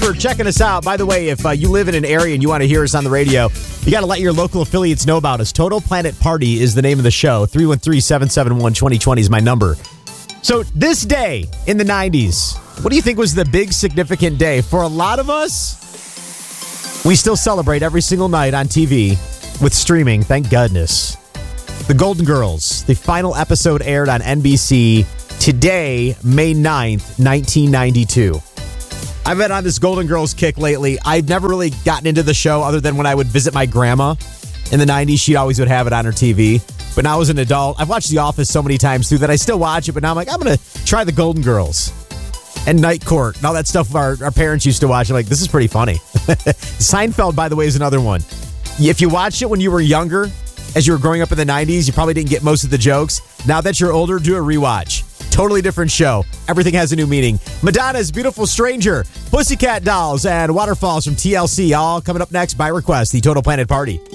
for checking us out. By the way, if you live in an area and you want to hear us on the radio, you got to let your local affiliates know about us. Total Planet Party is the name of the show. 313-771-2020 is my number. So this day in the 90s, what do you think was the big significant day? For a lot of us, we still celebrate every single night on TV with streaming, thank goodness. The Golden Girls, the final episode aired on NBC today, May 9th, 1992. I've been on this Golden Girls kick lately. I've never really gotten into the show other than when I would visit my grandma in the 90s. She always would have it on her TV. But now as an adult, I've watched The Office so many times too that I still watch it. But now I'm like, I'm going to try the Golden Girls and Night Court and all that stuff our parents used to watch. I'm like, this is pretty funny. Seinfeld, by the way, is another one. If you watched it when you were younger, as you were growing up in the 90s, you probably didn't get most of the jokes. Now that you're older, do a rewatch. Totally different show. Everything has a new meaning. Madonna's Beautiful Stranger, Pussycat Dolls, and Waterfalls from TLC, all coming up next by request. The Total Planet Party.